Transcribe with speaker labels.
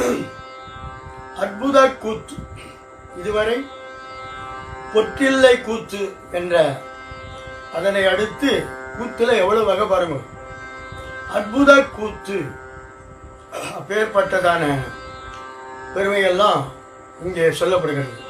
Speaker 1: அற்புத கூத்து. இதுவரை பொற்றில்லை கூத்து என்ற, அதனை அடுத்து கூத்துல எவ்வளவு வகை பாருங்க. அற்புத கூத்து, அப்பேற்பட்டதான பெருமையெல்லாம் இங்கே சொல்லப்படுகிறது.